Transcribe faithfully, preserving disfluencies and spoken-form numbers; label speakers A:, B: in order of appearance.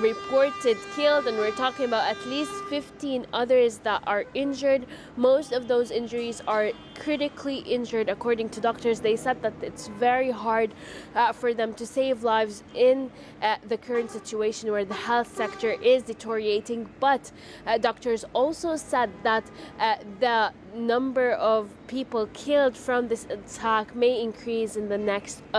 A: reported killed, and we're talking about at least fifteen others that are injured. Most of those injuries are critically injured, according to doctors. They said that it's very hard uh, for them to save lives in uh, the current situation where the health sector is deteriorating. But uh, doctors also said that uh, the number of people killed from this attack may increase in the next